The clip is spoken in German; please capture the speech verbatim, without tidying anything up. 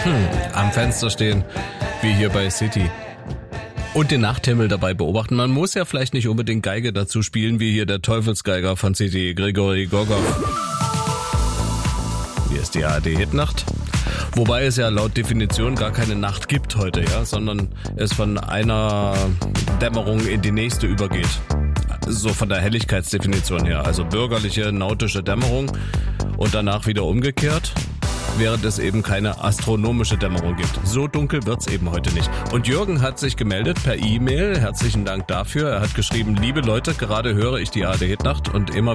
hm, am Fenster stehen, wie hier bei City. Und den Nachthimmel dabei beobachten. Man muss ja vielleicht nicht unbedingt Geige dazu spielen, wie hier der Teufelsgeiger von City, Grigori Gorgov. Hier ist die A R D-Hitnacht. Wobei es ja laut Definition gar keine Nacht gibt heute, ja, sondern es von einer Dämmerung in die nächste übergeht. So von der Helligkeitsdefinition her. Also bürgerliche, nautische Dämmerung und danach wieder umgekehrt, während es eben keine astronomische Dämmerung gibt. So dunkel wird's eben heute nicht. Und Jürgen hat sich gemeldet per E-Mail. Herzlichen Dank dafür. Er hat geschrieben, liebe Leute, gerade höre ich die A R D-Hitnacht und immer